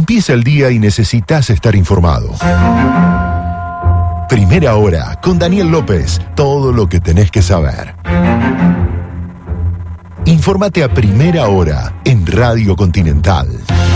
Empieza el día y necesitas estar informado. Primera Hora, con Daniel López. Todo lo que tenés que saber. Infórmate a Primera Hora en Radio Continental.